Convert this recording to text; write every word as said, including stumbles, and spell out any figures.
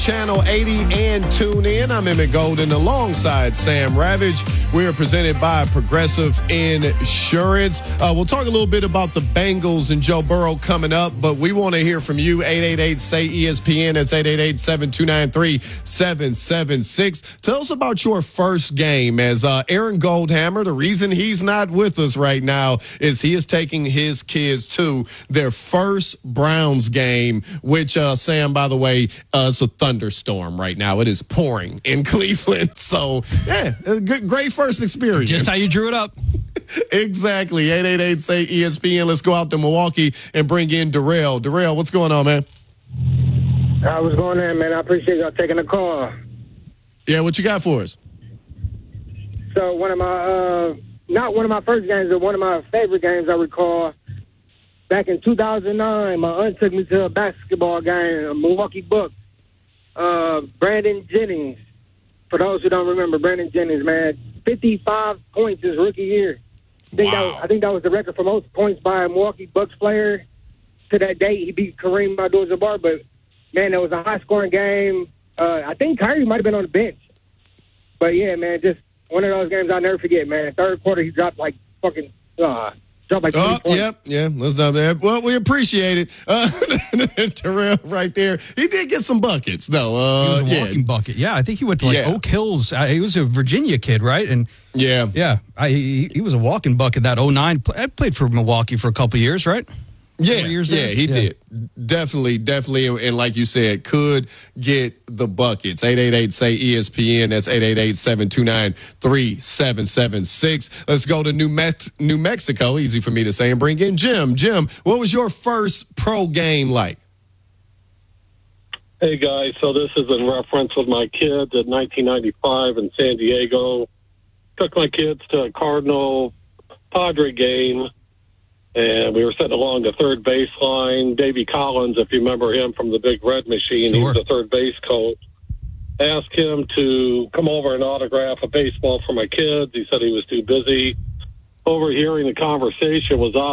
Channel eighty and tune in. I'm Emmett Golden alongside Sam Ravage. We are presented by Progressive Insurance. Uh, we'll talk a little bit about the Bengals and Joe Burrow coming up, but we want to hear from you. eight eight eight, S A Y, E S P N. That's eight eight eight, seven two nine three, seven seven six. Tell us about your first game as uh, Aaron Goldhammer. The reason he's not with us right now is he is taking his kids to their first Browns game, which, uh, Sam, by the way, uh, it's a thunderstorm right now. It is pouring in Cleveland. So, yeah, good, great first experience. Just how you drew it up. Exactly. eight eight eight, S A Y, E S P N. Let's go out to Milwaukee and bring in Darrell. Darrell, what's going on, man? I was going in, man. I appreciate y'all taking the call. Yeah, what you got for us? So one of my, uh, not one of my first games, but one of my favorite games I recall, back in two thousand nine, my aunt took me to a basketball game, a Milwaukee Bucks. Uh, Brandon Jennings, for those who don't remember, Brandon Jennings, man, fifty-five points his rookie year. I think, Wow. that was, I think that was the record for most points by a Milwaukee Bucks player. To that date, he beat Kareem Abdul-Jabbar, but, man, it was a high-scoring game. Uh, I think Kyrie might have been on the bench. But, yeah, man, just one of those games I'll never forget, man. Third quarter, he dropped, like, fucking uh, – dropped, like, Oh, points. yep, yeah, let's not that. Well, we appreciate it. Uh, Terrell right there. He did get some buckets, though. Uh, He was a yeah. walking bucket. Yeah, I think he went to like Yeah. Oak Hills. Uh, he was a Virginia kid, right? And Yeah. yeah, I, he, he was a walking bucket. That oh nine. I played for Milwaukee for a couple of years, right? Yeah, Four years yeah, there? he Yeah. did. Definitely, definitely. And, and like you said, could get the buckets. eight eight eight, S A Y, E S P N. That's eight eight eight, seven two nine, three seven seven six. Let's go to New, Mex- New Mexico. Easy for me to say. And bring in Jim. Jim, what was your first pro game like? Hey, guys. So this is in reference with my kids in nineteen ninety-five in San Diego. Took my kids to a Cardinal Padre game, and we were sitting along the third baseline. Davey Collins, if you remember him from the Big Red Machine, he Sure. was the third base coach. Asked him to come over and autograph a baseball for my kids. He said he was too busy. Overhearing the conversation was